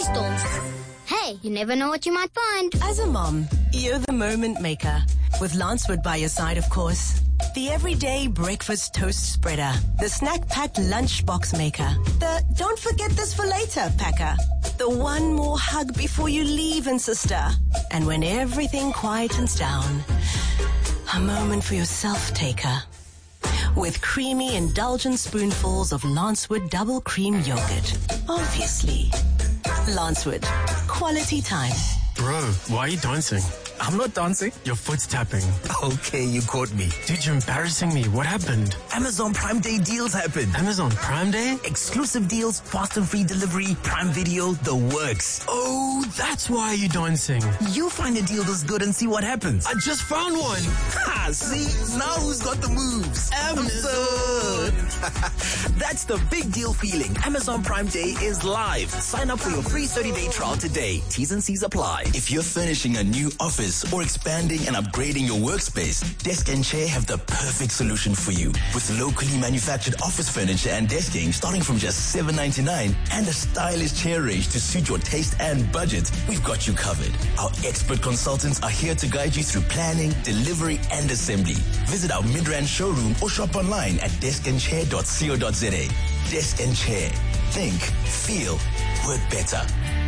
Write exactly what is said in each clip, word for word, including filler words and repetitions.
thunderstorms. Hey, you never know what you might find. As a mom, you're the moment maker. With Lancewood by your side, of course. The everyday breakfast toast spreader. The snack-packed lunchbox maker. The don't forget this for later packer. The one more hug before you leave, and sister. And when everything quietens down, a moment for yourself taker. With creamy, indulgent spoonfuls of Lancewood double cream yogurt. Obviously. Lancewood. Quality time. Bro, why are you dancing? I'm not dancing. Your foot's tapping. Okay, you caught me. Dude, you're embarrassing me. What happened? Amazon Prime Day deals happened. Amazon Prime Day? Exclusive deals, fast and free delivery, Prime Video, the works. Oh, that's why you're dancing. You find a deal this good and see what happens. I just found one. Ha, see? Now who's got the moves? Amazon. That's the big deal feeling. Amazon Prime Day is live. Sign up for your free thirty-day trial today. T's and C's apply. If you're furnishing a new office or expanding and upgrading your workspace, Desk and Chair have the perfect solution for you. With locally manufactured office furniture and desking starting from just seven ninety-nine and a stylish chair range to suit your taste and budget, we've got you covered. Our expert consultants are here to guide you through planning, delivery, and assembly. Visit our Midrand showroom or shop online at desk and chair dot co dot za. Desk and Chair. Think, feel, work better.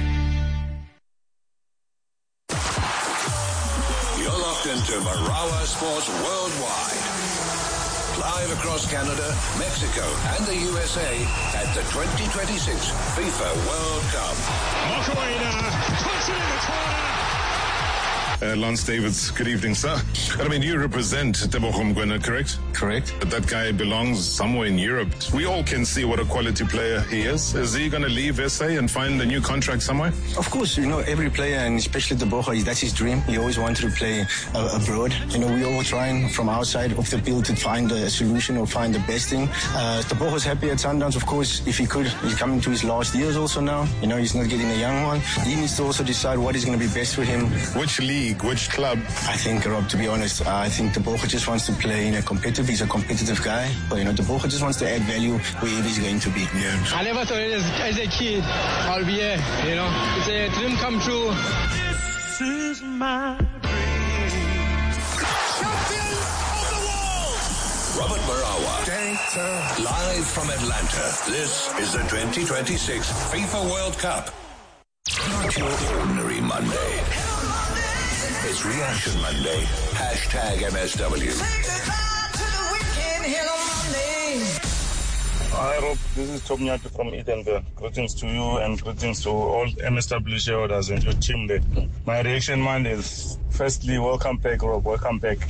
You're locked into Marawa Sports Worldwide. Live across Canada, Mexico, and the U S A at the twenty twenty-six FIFA World Cup. Mokoena puts it in the corner. Uh, Lance Davids, good evening, sir. I mean, you represent Tebogo Mokoena, correct? Correct. But that guy belongs somewhere in Europe. We all can see what a quality player he is. Is he going to leave S A and find a new contract somewhere? Of course, you know, every player, and especially Tebogo, that's his dream. He always wanted to play uh, abroad. You know, we all trying from outside of the field to find a solution or find the best thing. Uh, Tebogo's happy at Sundowns, of course, if he could. He's coming to his last years also now. You know, he's not getting a young one. He needs to also decide what is going to be best for him. Which league? Which club? I think, Rob, to be honest, uh, I think Tebogo just wants to play in a competitive. He's a competitive guy. But, you know, Tebogo just wants to add value wherever he's going to be. Yeah. I never thought as, as a kid I'll be here, you know. It's a dream come true. This is my dream. Champion of the world! Robert Marawa. Live from Atlanta. This is the twenty twenty-six FIFA World Cup. Not your ordinary Monday. It's Reaction Monday. Hashtag M S W. Hi Rob, this is Tom Nyati from Edenville. Greetings to you and greetings to all M S W shareholders and your team there. My reaction Monday is, firstly, welcome back Rob, welcome back.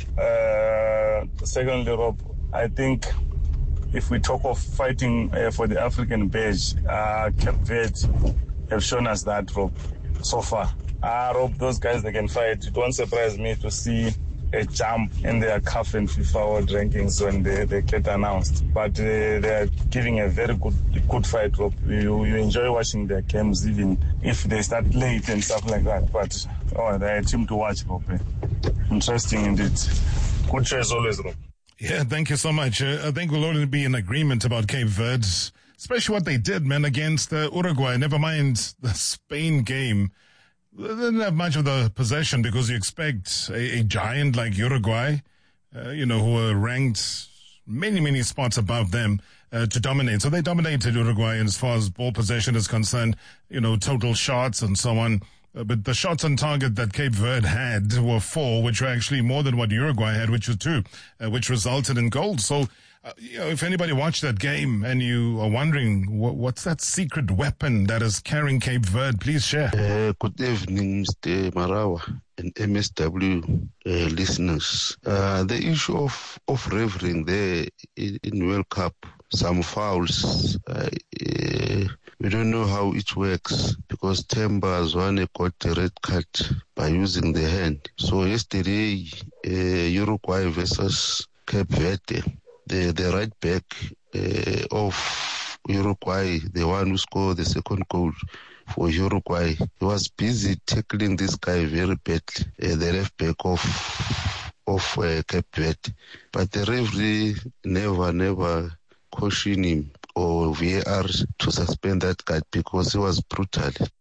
Uh, secondly Rob, I think if we talk of fighting uh, for the African badge, uh, Cape Verde have shown us that Rob, so far. Ah, Rob, those guys, they can fight. It won't surprise me to see a jump in their C A F and FIFA World Rankings when they, they get announced. But uh, they are giving a very good good fight, Rob. You, you enjoy watching their games even if they start late and stuff like that. But oh, they're a team to watch, Rob. Interesting indeed. Good choice always, Rob. Yeah, thank you so much. Uh, I think we'll only be in agreement about Cape Verde, especially what they did, man, against uh, Uruguay. Never mind the Spain game. They didn't have much of the possession because you expect a, a giant like Uruguay, uh, you know, who are ranked many, many spots above them, uh, to dominate. So they dominated Uruguay as far as ball possession is concerned, you know, total shots and so on. Uh, but the shots on target that Cape Verde had were four, which were actually more than what Uruguay had, which was two, uh, which resulted in goals. So, uh, you know, if anybody watched that game and you are wondering what, what's that secret weapon that is carrying Cape Verde, please share. Uh, good evening, Mister Marawa and M S W uh, listeners. Uh, the issue of, of refereeing there in, in World Cup, some fouls, uh, uh, we don't know how it works because Temba has won a got a red card by using the hand. So yesterday, uh, Uruguay versus Cape Verde, the, the right back uh, of Uruguay, the one who scored the second goal for Uruguay, he was busy tackling this guy very badly, uh, the left back of, of uh, Cape Verde. But the referee never, never cautioned him or V A R to suspend that guy because he was brutal.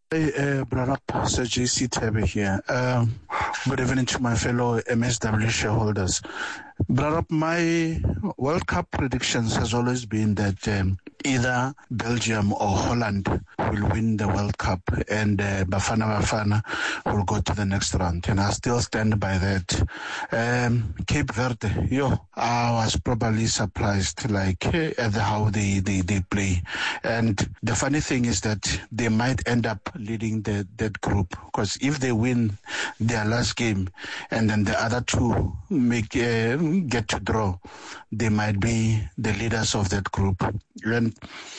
Hey, uh, brother, Sir J C Tebe here. Um, good evening to my fellow M S W shareholders. Brother, my World Cup predictions has always been that um, either Belgium or Holland will win the World Cup and uh, Bafana Bafana will go to the next round. And I still stand by that. Um, Cape Verde, yo, I was probably surprised like uh, at how they, they, they play. And the funny thing is that they might end up leading the, that group, because if they win their last game and then the other two make uh, get to draw, they might be the leaders of that group. And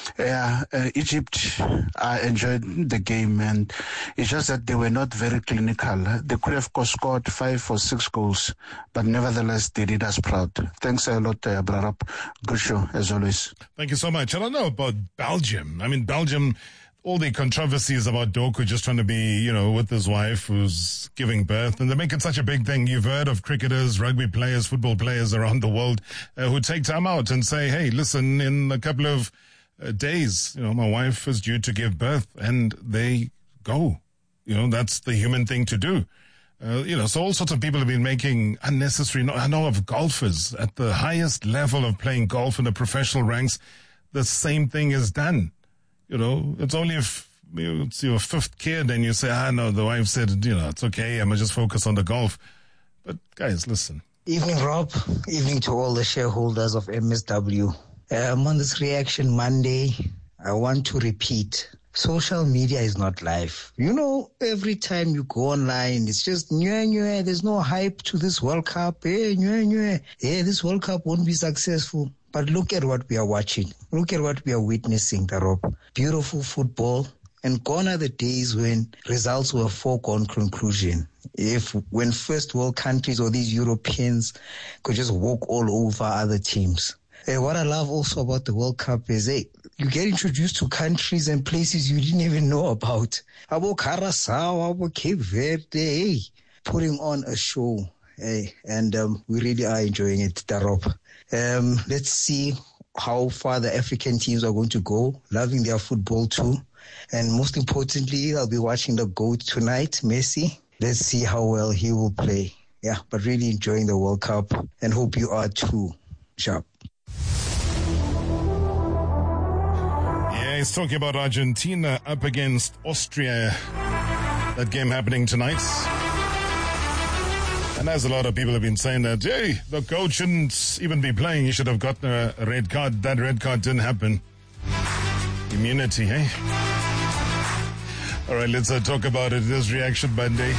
uh, uh, Egypt, I enjoyed the game, and it's just that they were not very clinical. They could have scored five or six goals, but nevertheless, they did us proud. Thanks a lot, uh, brother. Good show, as always. Thank you so much. I don't know about Belgium. I mean, Belgium, all the controversies about Doku just trying to be, you know, with his wife who's giving birth, and they make it such a big thing. You've heard of cricketers, rugby players, football players around the world uh, who take time out and say, hey, listen, in a couple of uh, days, you know, my wife is due to give birth, and they go. You know, that's the human thing to do. Uh, you know, so all sorts of people have been making unnecessary, I know of golfers at the highest level of playing golf in the professional ranks, the same thing is done. You know, it's only if it's your fifth kid and you say, ah, no, the wife said, you know, it's okay, I'm going to just focus on the golf. But guys, listen. Evening, Rob. Evening to all the shareholders of M S W. Um, on this Reaction Monday, I want to repeat, social media is not life. You know, every time you go online, it's just, nyeh, nyeh, there's no hype to this World Cup. Hey, nyeh, nyeh. Hey, this World Cup won't be successful. But look at what we are watching. Look at what we are witnessing, Rob. Beautiful football. And gone are the days when results were foregone conclusion. If when first world countries or these Europeans could just walk all over other teams. And what I love also about the World Cup is, hey, you get introduced to countries and places you didn't even know about. Abo Curaçao, abo Cape Verde, hey, putting on a show. Hey, and um, we really are enjoying it, Rob. Um, let's see how far the African teams are going to go, loving their football too. And most importantly, I'll be watching the GOAT tonight, Messi. Let's see how well he will play. Yeah, but really enjoying the World Cup and hope you are too. Sharp. Yeah, he's talking about Argentina up against Austria. That game happening tonight. And as a lot of people have been saying that, hey, the coach shouldn't even be playing. He should have gotten a red card. That red card didn't happen. Immunity, hey? All right, let's uh, talk about it. This Reaction Monday.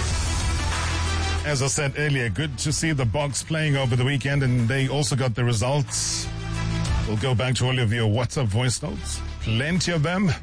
As I said earlier, good to see the Boks playing over the weekend, and they also got the results. We'll go back to all of your WhatsApp voice notes. Plenty of them.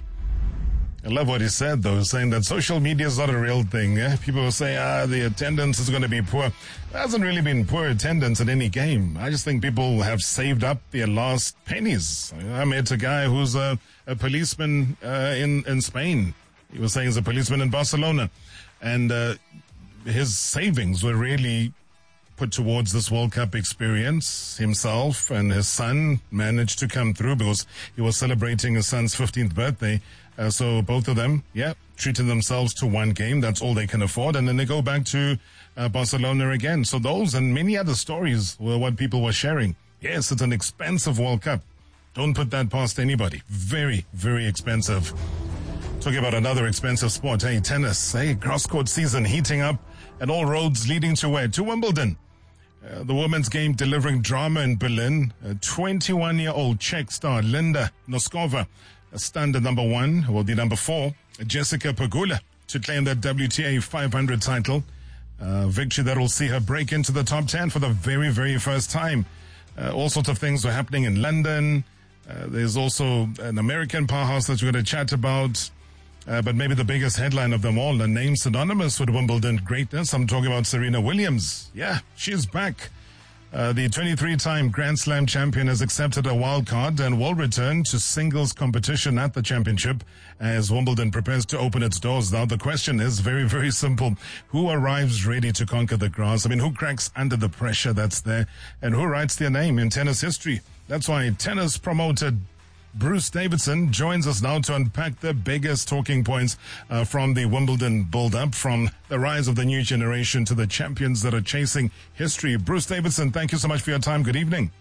I love what he said, though, saying that social media is not a real thing. Eh? People will say, ah, the attendance is going to be poor. There hasn't really been poor attendance at any game. I just think people have saved up their last pennies. I met a guy who's a, a policeman uh, in, in Spain. He was saying he's a policeman in Barcelona. And uh, his savings were really put towards this World Cup experience. Himself and his son managed to come through because he was celebrating his son's fifteenth birthday. Uh, so both of them, yeah, treated themselves to one game. That's all they can afford. And then they go back to uh, Barcelona again. So those and many other stories were what people were sharing. Yes, it's an expensive World Cup. Don't put that past anybody. Very, very expensive. Talking about another expensive sport, hey, tennis. Hey, cross-court season heating up and all roads leading to where? To Wimbledon. Uh, the women's game delivering drama in Berlin. A twenty-one-year-old Czech star, Linda Noskova, stunned at number one, will be number four, Jessica Pegula, to claim that W T A five hundred title. Uh, victory that will see her break into the top ten for the very, very first time. Uh, all sorts of things are happening in London. Uh, there's also an American powerhouse that we're going to chat about. Uh, but maybe the biggest headline of them all, a name synonymous with Wimbledon greatness. I'm talking about Serena Williams. Yeah, she's back. Uh, the twenty-three-time Grand Slam champion has accepted a wild card and will return to singles competition at the championship as Wimbledon prepares to open its doors. Now, the question is very, very simple. Who arrives ready to conquer the grass? I mean, who cracks under the pressure that's there? And who writes their name in tennis history? That's why tennis promoter Bruce Davidson joins us now to unpack the biggest talking points uh, from the Wimbledon build-up, from the rise of the new generation to the champions that are chasing history. Bruce Davidson, thank you so much for your time. Good evening.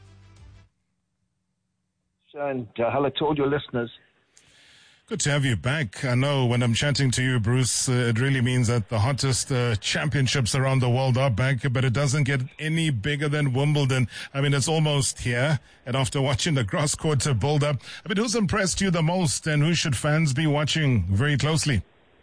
And uh, hello to all your listeners. Good to have you back. I know when I'm chatting to you, Bruce, uh, it really means that the hottest uh, championships around the world are back, but it doesn't get any bigger than Wimbledon. I mean, it's almost here. And after watching the grass court build up, I mean, who's impressed you the most, and who should fans be watching very closely?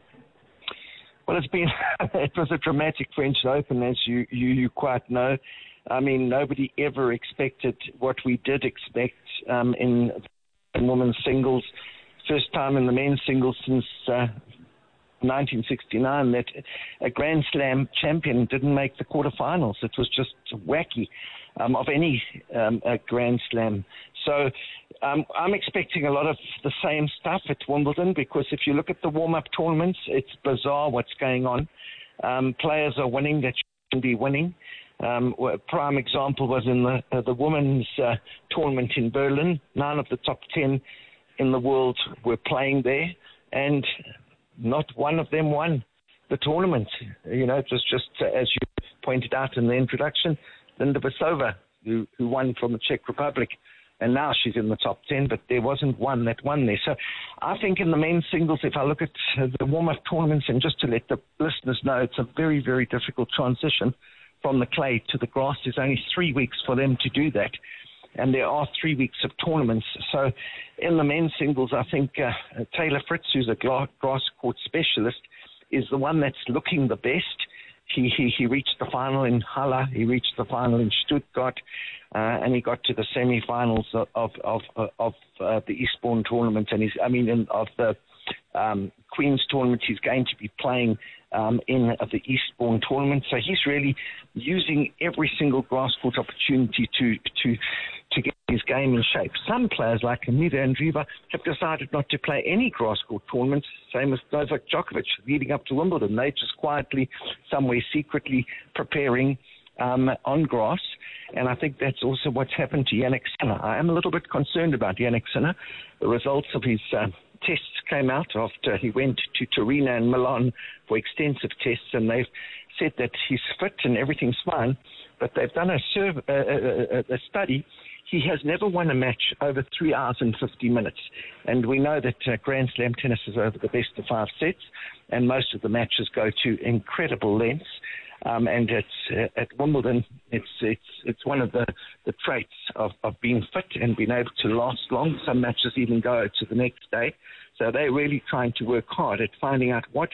Well, it's been, it was a dramatic French Open, as you, you, you quite know. I mean, nobody ever expected what we did expect um, in, in women's singles. First time in the men's singles since uh, nineteen sixty-nine that a Grand Slam champion didn't make the quarterfinals. It was just wacky um, of any um, a Grand Slam. So um, I'm expecting a lot of the same stuff at Wimbledon, because if you look at the warm-up tournaments, it's bizarre what's going on. Um, players are winning that shouldn't be winning. Um, a prime example was in the, uh, the women's uh, tournament in Berlin. Nine of the top ten in the world were playing there, and not one of them won the tournament. You know, it was just, uh, as you pointed out in the introduction, Linda Vasova, who, who won from the Czech Republic, and now she's in the top ten, but there wasn't one that won there. So I think in the men's singles, if I look at uh, the warm-up tournaments, and just to let the listeners know, it's a very, very difficult transition from the clay to the grass. There's only three weeks for them to do that. And there are three weeks of tournaments. So in the men's singles, I think uh, Taylor Fritz, who's a grass court specialist, is the one that's looking the best. He he, he reached the final in Halle, he reached the final in Stuttgart, uh, and he got to the semi-finals of of of, of uh, the Eastbourne tournament, and he's I mean in, of the um, Queen's tournament. He's going to be playing um, in uh, the Eastbourne tournament. So he's really using every single grass court opportunity to to. to get his game in shape. Some players like Anita Andreeva have decided not to play any grass court tournaments, same as Novak Djokovic leading up to Wimbledon. They're just quietly, somewhere secretly preparing um, on grass. And I think that's also what's happened to Jannik Sinner. I am a little bit concerned about Jannik Sinner. The results of his uh, tests came out after he went to Torino and Milan for extensive tests, and they've said that he's fit and everything's fine. But they've done a, serv- uh, a, a, a study. He has never won a match over three hours and fifty minutes. And we know that uh, Grand Slam tennis is over the best of five sets, and most of the matches go to incredible lengths. Um, and it's, uh, at Wimbledon, it's it's it's one of the, the traits of, of being fit and being able to last long. Some matches even go to the next day. So they're really trying to work hard at finding out what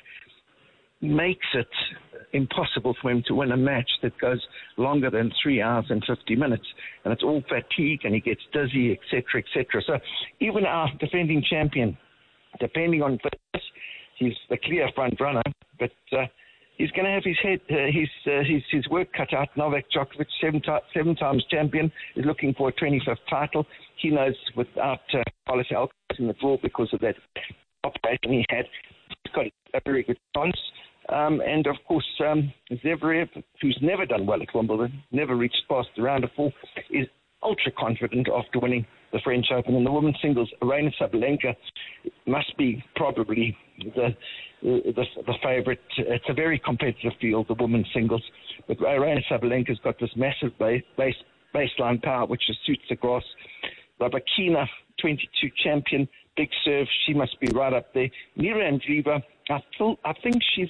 makes it impossible for him to win a match that goes longer than three hours and fifty minutes. And it's all fatigue, and he gets dizzy, et cetera, et cetera. So even our defending champion, depending on fitness, he's the clear front runner, but uh, he's going to have his head, uh, his, uh, his his work cut out. Novak Djokovic, seven, ti- seven times champion, is looking for a twenty-fifth title. He knows without uh, Carlos Alcaraz in the draw because of that operation he had, he's got a very good chance. Um, and, of course, um, Zverev, who's never done well at Wimbledon, never reached past the round of four, is ultra-confident after winning the French Open. In the women's singles, Aryna Sabalenka must be probably the the, the favourite. It's a very competitive field, the women's singles. But Aryna Sabalenka's got this massive base, base, baseline power, which suits the grass. Rybakina, twenty-two champion, big serve. She must be right up there. Mira Andreeva, I, feel, I think she's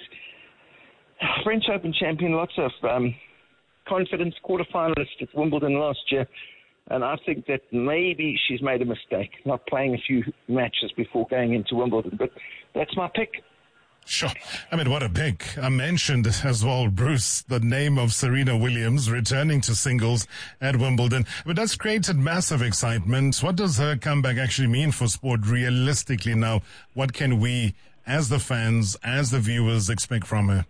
French Open champion, lots of um, confidence, quarterfinalist at Wimbledon last year. And I think that maybe she's made a mistake, not playing a few matches before going into Wimbledon. But that's my pick. Sure. I mean, what a pick. I mentioned as well, Bruce, the name of Serena Williams returning to singles at Wimbledon. But that's created massive excitement. What does her comeback actually mean for sport realistically now? What can we, as the fans, as the viewers, expect from her?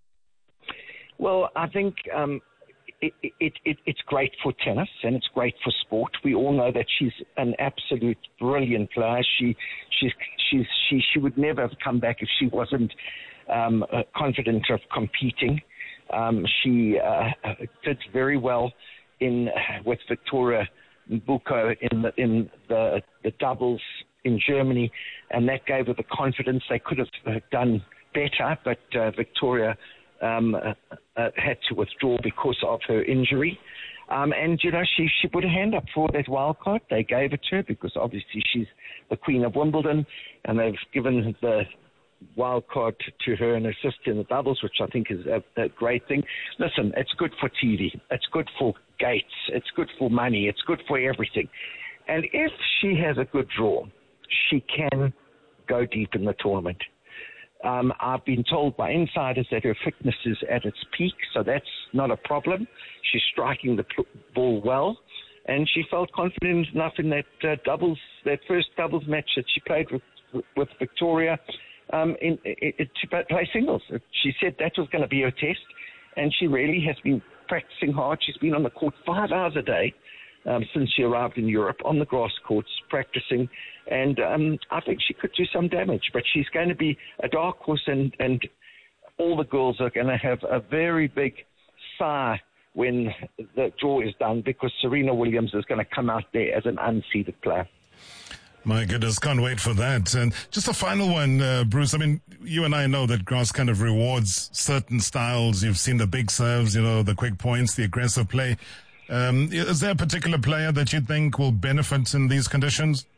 Well, I think um, it, it, it, it's great for tennis and it's great for sport. We all know that she's an absolute brilliant player. She, she's, she's, she, she would never have come back if she wasn't um, uh, confident of competing. Um, she uh, did very well in with Victoria Mbuko in the in the the doubles in Germany, and that gave her the confidence. They could have done better, but uh, Victoria um, uh, uh, had to withdraw because of her injury. Um, and, you know, she, she put her hand up for that wild card. They gave it to her because obviously she's the Queen of Wimbledon, and they've given the wild card to her and assist in the doubles, which I think is a, a great thing. Listen, it's good for T V. It's good for gates. It's good for money. It's good for everything. And if she has a good draw, she can go deep in the tournament. Um, I've been told by insiders that her fitness is at its peak, so that's not a problem. She's striking the ball well, and she felt confident enough in that uh, doubles, that first doubles match that she played with with Victoria um, in, in, in, to play singles. She said that was going to be her test, and she really has been practicing hard. She's been on the court five hours a day um, since she arrived in Europe, on the grass courts, practicing. And um, I think she could do some damage, but she's going to be a dark horse, and, and all the girls are going to have a very big sigh when the draw is done, because Serena Williams is going to come out there as an unseeded player. My goodness, can't wait for that. And just a final one, uh, Bruce. I mean, you and I know that grass kind of rewards certain styles. You've seen the big serves, you know, the quick points, the aggressive play. Um, is there a particular player that you think will benefit in these conditions?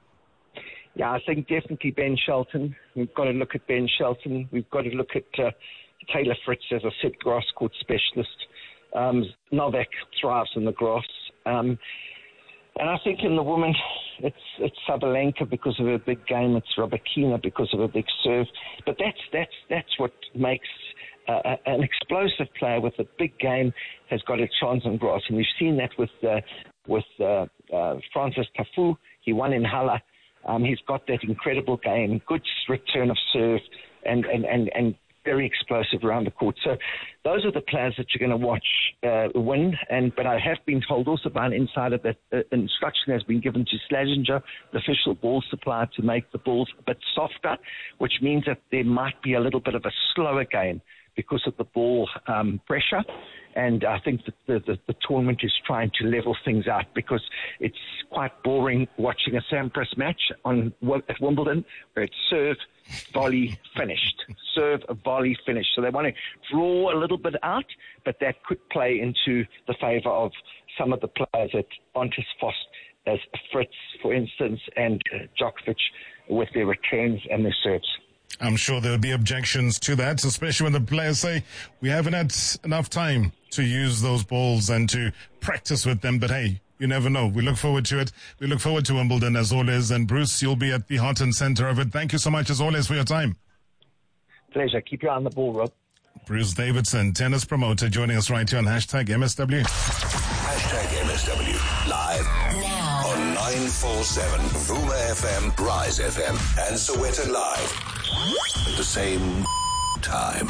Yeah, I think definitely Ben Shelton. We've got to look at Ben Shelton. We've got to look at uh, Taylor Fritz, as I said, grass court specialist. Um, Novak thrives in the grass. Um, and I think in the women, it's it's Sabalenka because of her big game. It's Rybakina because of her big serve. But that's that's that's what makes uh, an explosive player with a big game has got a chance on grass. And we've seen that with uh, with uh, uh, Francis Tafu. He won in Halle. Um, he's got that incredible game, good return of serve, and, and, and, and very explosive around the court. So those are the players that you're going to watch uh, win. And But I have been told also by an insider that uh, instruction has been given to Slazenger, the official ball supplier, to make the balls a bit softer, which means that there might be a little bit of a slower game because of the ball um, pressure. And I think that the, the, the tournament is trying to level things out, because it's quite boring watching a Sampras match on at Wimbledon where it's serve, volley, finished. Serve, volley, finished. So they want to draw a little bit out, but that could play into the favour of some of the players that aren't as fast as Fritz, for instance, and uh, Djokovic with their returns and their serves. I'm sure there'll be objections to that, especially when the players say we haven't had enough time to use those balls and to practice with them. But hey, you never know. We look forward to it. We look forward to Wimbledon as always. And Bruce, you'll be at the heart and center of it. Thank you so much as always for your time. Pleasure. Keep your eye on the ball, Rob. Bruce Davidson, tennis promoter, joining us right here on hashtag M S W. Hashtag M S W. Live now on nine forty-seven, Vuma F M, Rise F M, and Soweto Live. At the same time.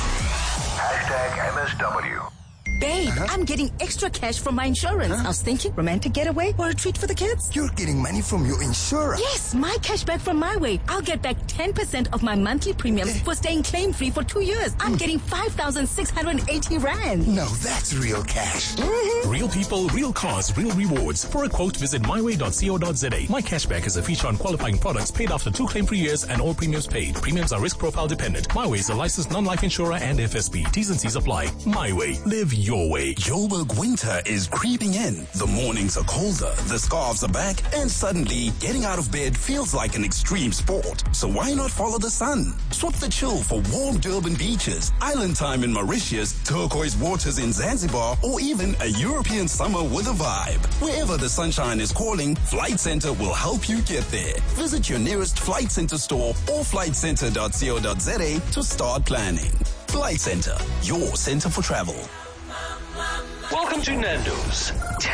Hashtag M S W. Babe, uh-huh. I'm getting extra cash from my insurance. Huh? I was thinking romantic getaway or a treat for the kids. You're getting money from your insurance? Yes, my cash back from my way. I'll get back ten percent of my monthly premiums for staying claim-free for two years. I'm mm. getting five thousand six hundred eighty rand. No, that's real cash. Mm-hmm. Real people, real cars, real rewards. For a quote, visit my way dot co dot za. My cashback is a feature on qualifying products paid after two claim-free years and all premiums paid. Premiums are risk profile dependent. My Way is a licensed non-life insurer and F S B. T's and C's apply. My Way. Live your way. Joburg winter is creeping in. The mornings are colder, the scarves are back, and suddenly getting out of bed feels like an extreme sport. So why not follow the sun? Swap the chill for warm Durban beaches, island time in Mauritius, turquoise waters in Zanzibar, or even a European summer with a vibe. Wherever the sunshine is calling, Flight Centre will help you get there. Visit your nearest Flight Centre store or flight centre dot co dot za to start planning. Flight Centre, your centre for travel. Welcome to Nando's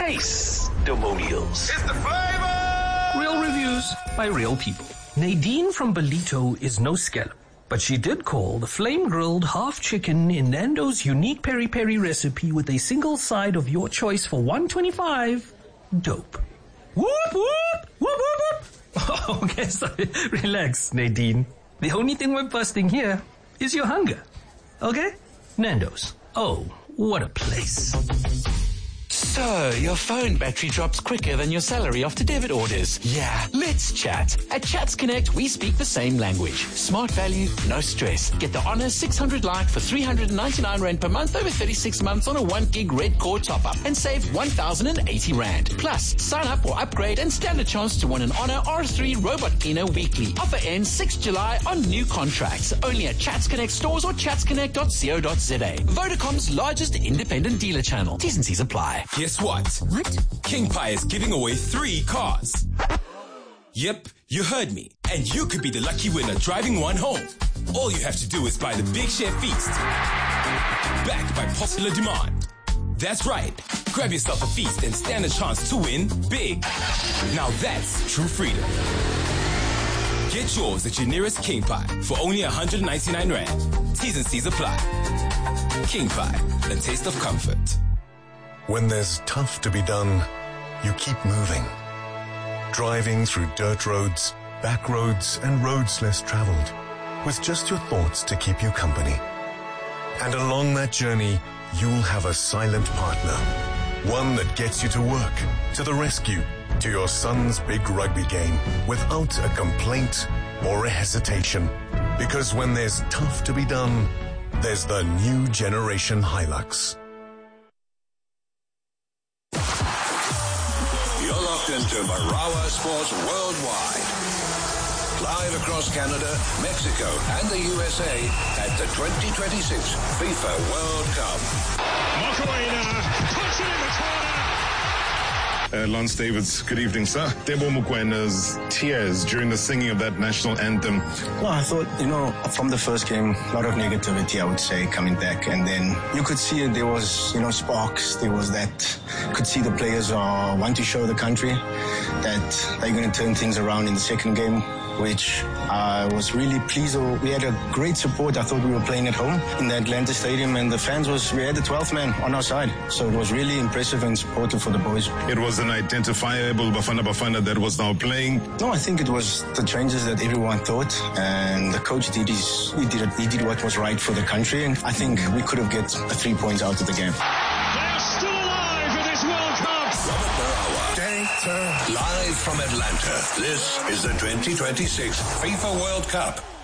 Taste-Demonials. It's the flavor! Real reviews by real people. Nadine from Belito is no scallop, but she did call the flame-grilled half chicken in Nando's unique peri-peri recipe with a single side of your choice for one twenty-five dope. Whoop, whoop, whoop, whoop, whoop. Okay, sorry. Relax, Nadine. The only thing we're busting here is your hunger. Okay? Nando's. Oh, what a place. So, your phone battery drops quicker than your salary after debit orders. Yeah, let's chat. At Chats Connect, we speak the same language. Smart value, no stress. Get the Honor six hundred Lite for three hundred ninety-nine rand per month over thirty-six months on a one gig Red Core top-up and save one thousand eighty rand. Plus, sign up or upgrade and stand a chance to win an Honor R three robot cleaner weekly. Offer ends sixth July on new contracts. Only at Chats Connect stores or chats connect dot co dot za. Vodacom's largest independent dealer channel. T's and C's apply. Guess what? What? King Pie is giving away three cars. Yep, you heard me. And you could be the lucky winner driving one home. All you have to do is buy the Big Share Feast. Backed by popular demand. That's right. Grab yourself a feast and stand a chance to win big. Now that's true freedom. Get yours at your nearest King Pie for only one hundred ninety-nine rand. T's and C's apply. King Pie, a taste of comfort. When there's tough to be done, you keep moving. Driving through dirt roads, back roads, and roads less traveled, with just your thoughts to keep you company. And along that journey, you'll have a silent partner. One that gets you to work, to the rescue, to your son's big rugby game, without a complaint or a hesitation. Because when there's tough to be done, there's the new generation Hilux. You're locked into Marawa Sports Worldwide. Live across Canada, Mexico, and the U S A at the twenty twenty-six FIFA World Cup. Mokoena puts it in the corner. Uh, Lance Davids, good evening, sir. Tebo Mokwena's tears during the singing of that national anthem. No, I thought, you know, from the first game, a lot of negativity, I would say, coming back. And then you could see it, there was, you know, sparks. There was that, could see the players uh, want to show the country that they're going to turn things around in the second game, which I was really pleased. We had a great support. I thought we were playing at home in the Atlanta Stadium, and the fans was, we had the twelfth man on our side. So it was really impressive and supportive for the boys. It was an identifiable Bafana Bafana that was now playing. No, I think it was the changes that everyone thought, and the coach did his, he did, he did what was right for the country, and I think we could have get a three points out of the game. They're still alive in this World Cup. Robert Marawa. Live from Atlanta, this is the twenty twenty-six FIFA World Cup.